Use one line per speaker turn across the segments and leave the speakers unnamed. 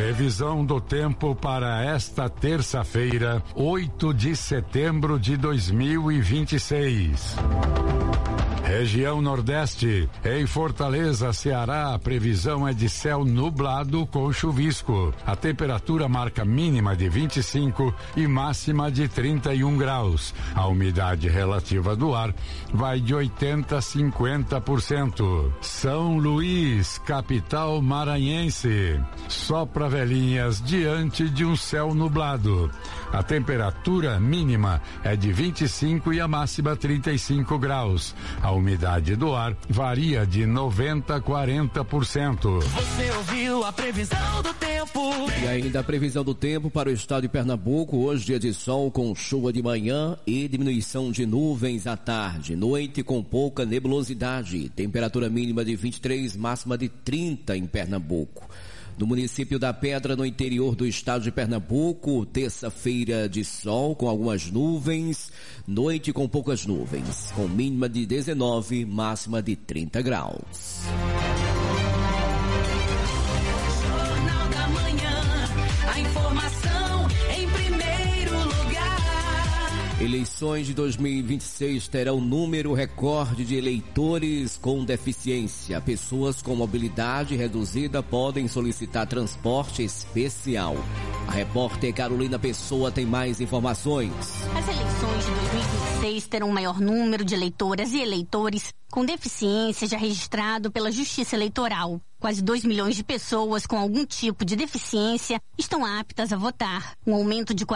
Previsão do tempo para esta terça-feira, 8 de setembro de 2026. Região Nordeste. Em Fortaleza, Ceará, a previsão é de céu nublado com chuvisco. A temperatura marca mínima de 25 e máxima de 31 graus. A umidade relativa do ar vai de 80% a 50%. São Luís, capital maranhense. Sopra velhinhas diante de um céu nublado. A temperatura mínima é de 25 e a máxima 35 graus. A umidade do ar varia de 90% a 40%.
Você ouviu a previsão do tempo?
E ainda a previsão do tempo para o estado de Pernambuco. Hoje dia de sol com chuva de manhã e diminuição de nuvens à tarde. Noite com pouca nebulosidade. Temperatura mínima de 23, máxima de 30 em Pernambuco. No município da Pedra, no interior do estado de Pernambuco, terça-feira de sol com algumas nuvens, noite com poucas nuvens, com mínima de 19, máxima de 30 graus.
Jornal da Manhã, a informação em primeiro lugar.
Eleições de 2026 terão número recorde de eleitores com deficiência. Pessoas com mobilidade reduzida podem solicitar transporte especial. A repórter Carolina Pessoa tem mais informações.
As eleições de 2026 terão um maior número de eleitoras e eleitores com deficiência já registrado pela Justiça Eleitoral. Quase 2 milhões de pessoas com algum tipo de deficiência estão aptas a votar, um aumento de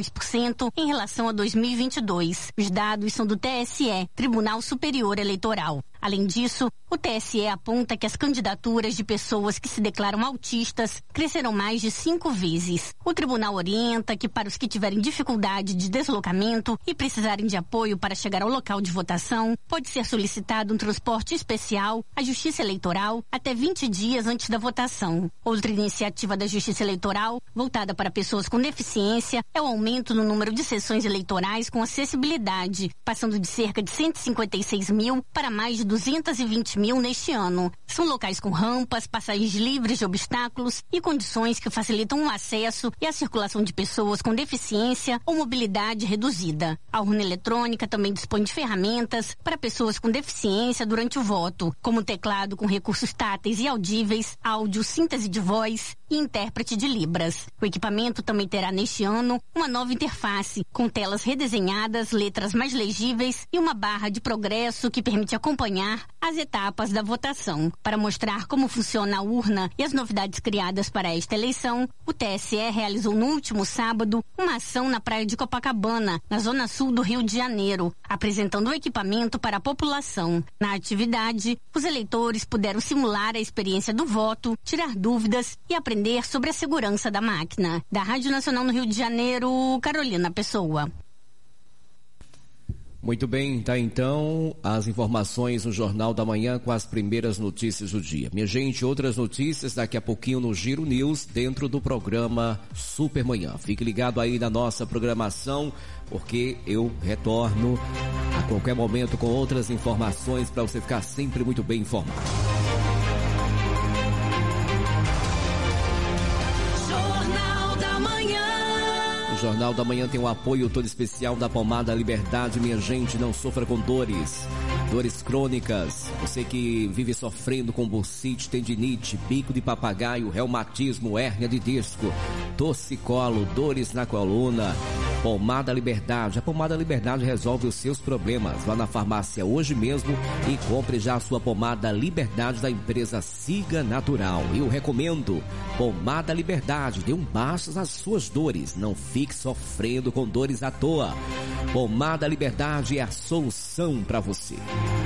42% em relação a 2022. Os dados são do TSE, Tribunal Superior Eleitoral. Além disso, o TSE aponta que as candidaturas de pessoas que se declaram autistas crescerão mais de 5 vezes. O tribunal orienta que para os que tiverem dificuldade de deslocamento e precisarem de apoio para chegar ao local de votação, pode ser solicitado um transporte especial à Justiça Eleitoral até 20 dias antes da votação. Outra iniciativa da Justiça Eleitoral, voltada para pessoas com deficiência, é o aumento no número de sessões eleitorais com acessibilidade, passando de cerca de 156 mil para mais de 220 mil neste ano. São locais com rampas, passagens livres de obstáculos e condições que facilitam o acesso e a circulação de pessoas com deficiência ou mobilidade reduzida. A urna eletrônica também dispõe de ferramentas para pessoas com deficiência durante o voto, como teclado com recursos táteis e audíveis, áudio, síntese de voz e intérprete de Libras. O equipamento também terá neste ano uma nova interface, com telas redesenhadas, letras mais legíveis e uma barra de progresso que permite acompanhar as etapas da votação. Para mostrar como funciona a urna e as novidades criadas para esta eleição, o TSE realizou no último sábado uma ação na praia de Copacabana, na zona sul do Rio de Janeiro, apresentando o equipamento para a população. Na atividade, os eleitores puderam simular a experiência do voto, tirar dúvidas e aprender sobre a segurança da máquina. Da Rádio Nacional no Rio de Janeiro, Carolina Pessoa.
Muito bem, tá então as informações no Jornal da Manhã com as primeiras notícias do dia. Minha gente, outras notícias daqui a pouquinho no Giro News, dentro do programa Supermanhã. Fique ligado aí na nossa programação, porque eu retorno a qualquer momento com outras informações para você ficar sempre muito bem informado. O Jornal da Manhã tem o apoio todo especial da Pomada Liberdade. Minha gente, não sofra com dores crônicas. Você que vive sofrendo com bursite, tendinite, bico de papagaio, reumatismo, hérnia de disco, torcicolo, dores na coluna. Pomada Liberdade. A Pomada Liberdade resolve os seus problemas. Vá na farmácia hoje mesmo e compre já a sua Pomada Liberdade da empresa Siga Natural. Eu recomendo Pomada Liberdade. Dê um basta nas suas dores. Não fique sofrendo com dores à toa. Pomada Liberdade é a solução para você.